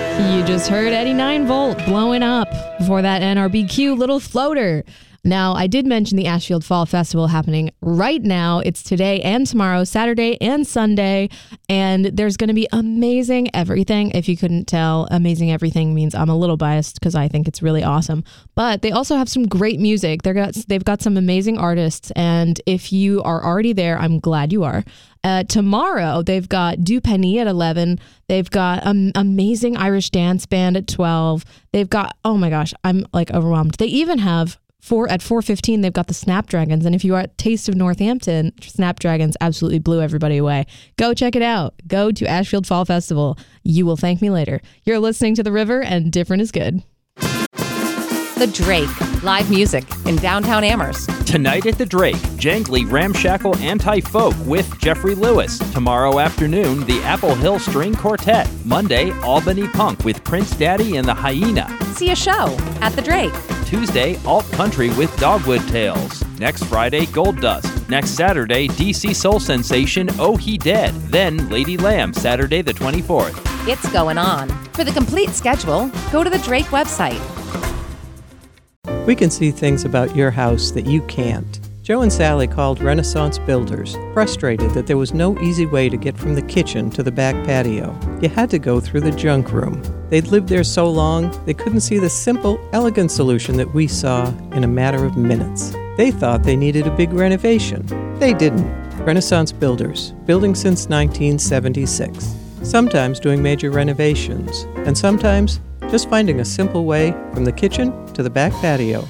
You just heard Eddie 9-Volt blowing up. Before that, NRBQ, Little Floater. Now, I did mention the Ashfield Fall Festival happening right now. It's today and tomorrow, Saturday and Sunday, and there's going to be amazing everything. If you couldn't tell, amazing everything means I'm a little biased because I think it's really awesome. But they also have some great music. They've got some amazing artists, and if you are already there, I'm glad you are. Tomorrow, they've got Du Penny at 11. They've got an amazing Irish dance band at 12. They've got, oh my gosh, I'm like overwhelmed. They even have at 4:15, they've got the Snapdragons. And if you are at Taste of Northampton, Snapdragons absolutely blew everybody away. Go check it out. Go to Ashfield Fall Festival. You will thank me later. You're listening to The River, and different is good. The Drake, live music in downtown Amherst. Tonight at the Drake, jangly ramshackle anti-folk with Jeffrey Lewis. Tomorrow afternoon, the Apple Hill String Quartet. Monday, Albany Punk with Prince Daddy and the Hyena. See a show at the Drake. Tuesday, Alt Country with Dogwood Tales. Next Friday, Gold Dust. Next Saturday, DC Soul Sensation, Oh He Dead. Then Lady Lamb, Saturday the 24th. It's going on. For the complete schedule, go to the Drake website. We can see things about your house that you can't. Joe and Sally called Renaissance Builders, frustrated that there was no easy way to get from the kitchen to the back patio. You had to go through the junk room. They'd lived there so long, they couldn't see the simple, elegant solution that we saw in a matter of minutes. They thought they needed a big renovation. They didn't. Renaissance Builders, building since 1976. Sometimes doing major renovations, and sometimes just finding a simple way from the kitchen to the back patio.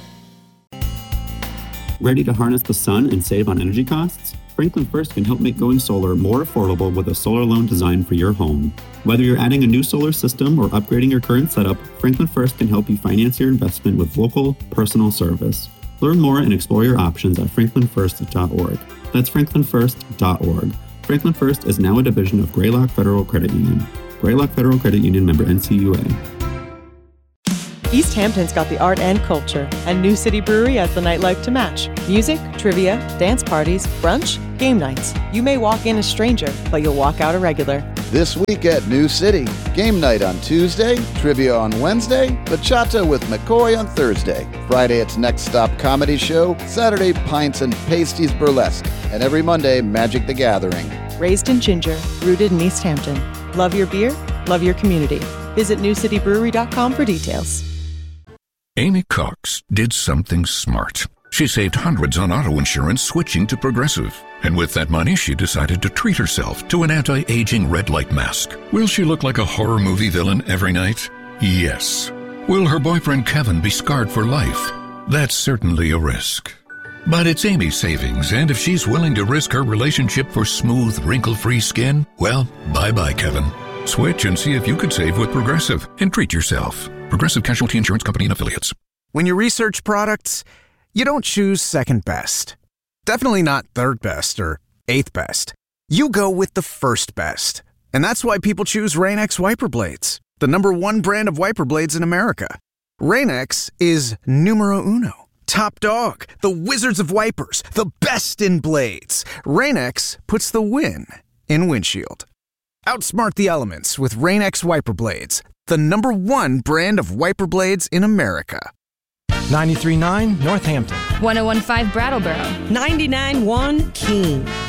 Ready to harness the sun and save on energy costs? Franklin First can help make going solar more affordable with a solar loan designed for your home. Whether you're adding a new solar system or upgrading your current setup, Franklin First can help you finance your investment with local, personal service. Learn more and explore your options at franklinfirst.org. That's franklinfirst.org. Franklin First is now a division of Greylock Federal Credit Union. Greylock Federal Credit Union, member NCUA. East Hampton's got the art and culture, and New City Brewery has the nightlife to match. Music, trivia, dance parties, brunch, game nights. You may walk in a stranger, but you'll walk out a regular. This week at New City, game night on Tuesday, trivia on Wednesday, bachata with McCoy on Thursday. Friday, it's Next Stop Comedy Show. Saturday, Pints and Pasties Burlesque. And every Monday, Magic the Gathering. Raised in Ginger, rooted in East Hampton. Love your beer, love your community. Visit newcitybrewery.com for details. Amy Cox did something smart. She saved hundreds on auto insurance switching to Progressive. And with that money, she decided to treat herself to an anti-aging red light mask. Will she look like a horror movie villain every night? Yes. Will her boyfriend Kevin be scarred for life? That's certainly a risk. But it's Amy's savings, and if she's willing to risk her relationship for smooth, wrinkle-free skin, well, bye-bye, Kevin. Switch and see if you could save with Progressive and treat yourself. Progressive Casualty Insurance Company and Affiliates. When you research products, you don't choose second best. Definitely not third best or eighth best. You go with the first best. And that's why people choose Rain-X wiper blades, the #1 brand of wiper blades in America. Rain-X is numero uno. Top dog, the wizards of wipers, the best in blades. Rain-X puts the win in windshield. Outsmart the elements with Rain-X wiper blades, the #1 brand of wiper blades in America. 93.9 Northampton. 101.5 Brattleboro. 99.1 Keene.